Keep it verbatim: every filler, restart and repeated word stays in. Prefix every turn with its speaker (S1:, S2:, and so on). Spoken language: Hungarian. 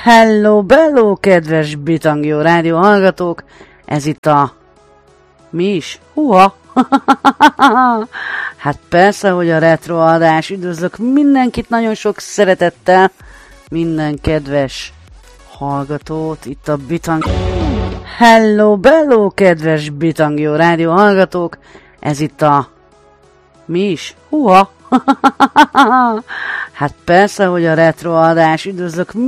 S1: Hello, bello, kedves Bitangió rádió hallgatók! Ez itt a... Mi is? Húha! Hát persze, hogy a retro adás. Üdvözlök mindenkit nagyon sok szeretettel, minden kedves hallgatót itt a Bitang... Hello, bello, kedves Bitangió rádió hallgatók! Ez itt a... Mi is? Húha! Hát persze, hogy a retro adás. Üdvözlök